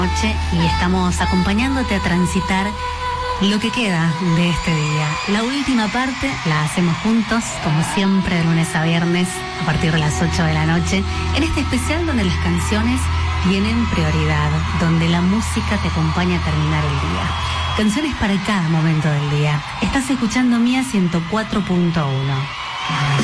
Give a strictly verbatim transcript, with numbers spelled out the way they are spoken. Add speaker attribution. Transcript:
Speaker 1: noche y estamos acompañándote a transitar lo que queda de este día. La última parte la hacemos juntos, como siempre, de lunes a viernes, a partir de las ocho de la noche, en este especial donde las canciones tienen prioridad, donde la música te acompaña a terminar el día. Canciones para cada momento del día. Estás escuchando Mía ciento cuatro punto uno.